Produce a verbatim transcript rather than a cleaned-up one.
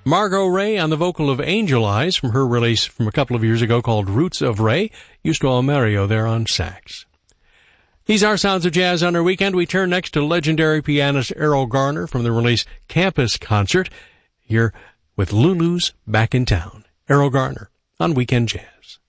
Margot Ray on the vocal of Angel Eyes from her release from a couple of years ago called Roots of Ray. Eusto Mario there on sax. These are Sounds of Jazz on our weekend. We turn next to legendary pianist Erroll Garner from the release Campus Concert, here with Lulu's Back in Town. Erroll Garner on Weekend Jazz.